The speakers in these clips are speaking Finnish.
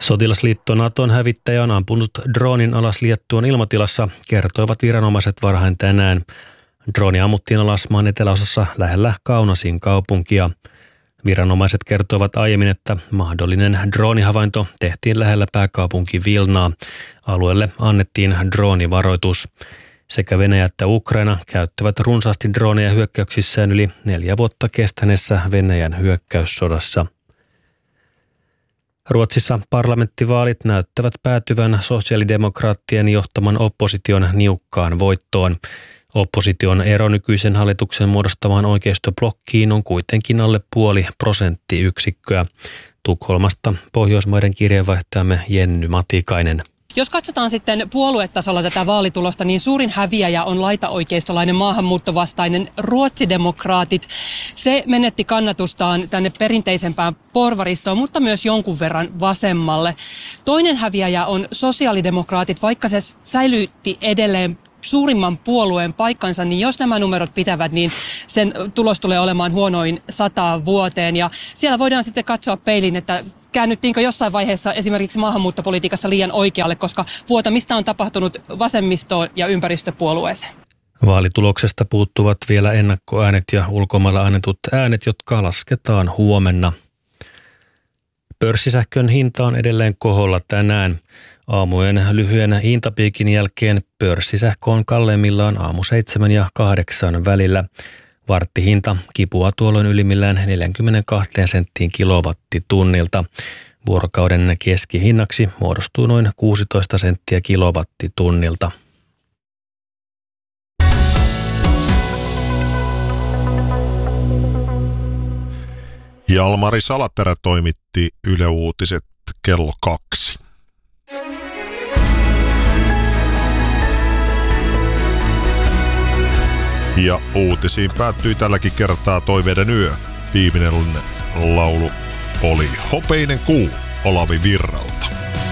Sotilasliitto Naton hävittäjä on ampunut droonin alas Liettuan ilmatilassa, kertoivat viranomaiset varhain tänään. Drooni ammuttiin alas maan eteläosassa lähellä Kaunasin kaupunkia. Viranomaiset kertoivat aiemmin, että mahdollinen droonihavainto tehtiin lähellä pääkaupunki Vilnaa. Alueelle annettiin droonivaroitus. Sekä Venäjä että Ukraina käyttävät runsaasti drooneja hyökkäyksissään yli 4 vuotta kestäneessä Venäjän hyökkäyssodassa. Ruotsissa parlamenttivaalit näyttävät päätyvän sosiaalidemokraattien johtaman opposition niukkaan voittoon. Opposition ero nykyisen hallituksen muodostamaan oikeistoblokkiin on kuitenkin alle 0,5%. Tukholmasta Pohjoismaiden kirjeenvaihtajamme Jenny Matikainen. Jos katsotaan sitten puoluetasolla tätä vaalitulosta, niin suurin häviäjä on laitaoikeistolainen maahanmuuttovastainen ruotsidemokraatit. Se menetti kannatustaan tänne perinteisempään porvaristoon, mutta myös jonkun verran vasemmalle. Toinen häviäjä on sosiaalidemokraatit, vaikka se säilytti edelleen suurimman puolueen paikkansa, niin jos nämä numerot pitävät, niin sen tulos tulee olemaan huonoin 100 vuoteen. Ja siellä voidaan sitten katsoa peiliin, että käännyttiinkö jossain vaiheessa esimerkiksi maahanmuuttopolitiikassa liian oikealle, koska vuotamista on tapahtunut vasemmistoon ja ympäristöpuolueeseen. Vaalituloksesta puuttuvat vielä ennakkoäänet ja ulkomailla annetut äänet, jotka lasketaan huomenna. Pörssisähkön hinta on edelleen koholla tänään. Aamujen lyhyen hintapiikin jälkeen pörssisähkö on kalleimmillaan aamu 7 ja 8 välillä. Varttihinta kipuaa tuolloin ylimmillään 42 senttiin kilowattitunnilta. Vuorokauden keskihinnaksi muodostuu noin 16 senttiä kilowattitunnilta. Jalmari Salaterä toimitti Yle Uutiset kello 2. Ja uutisiin päättyi tälläkin kertaa Toiveiden yö. Viimeinen laulu oli Hopeinen kuu Olavi Virralta.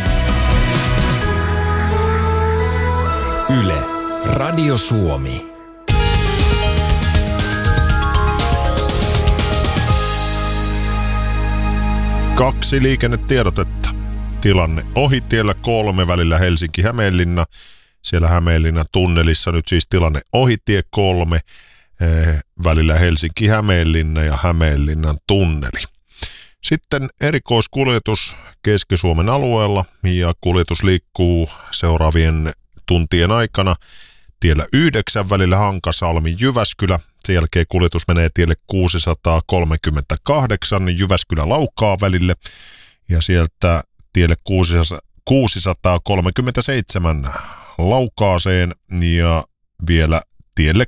Yle, Radio Suomi. Kaksi liikennetiedotetta. Tilanne ohitiellä 3 välillä Helsinki-Hämeenlinna. Siellä Hämeenlinnan tunnelissa nyt siis tilanne ohitie 3 välillä Helsinki-Hämeenlinna ja Hämeenlinnan tunneli. Sitten erikoiskuljetus Keski-Suomen alueella ja kuljetus liikkuu seuraavien tuntien aikana tiellä 9 välillä Hankasalmi-Jyväskylä. Sen jälkeen kuljetus menee tielle 638 Jyväskylä-Laukaa välille ja sieltä tielle 637 Laukaaseen ja vielä tielle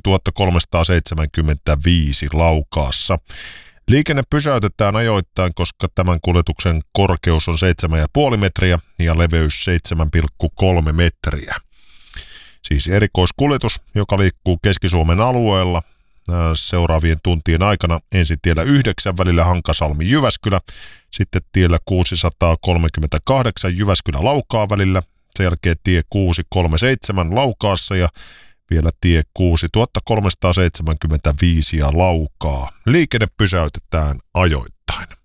6375 Laukaassa. Liikenne pysäytetään ajoittain, koska tämän kuljetuksen korkeus on 7,5 metriä ja leveys 7,3 metriä. Siis erikoiskuljetus, joka liikkuu Keski-Suomen alueella seuraavien tuntien aikana ensin tiellä 9 välillä Hankasalmi-Jyväskylä, sitten tiellä 638 Jyväskylä-Laukaa välillä, sen jälkeen tie 637 Laukaassa ja vielä tie 6375 ja Laukaa. Liikenne pysäytetään ajoittain.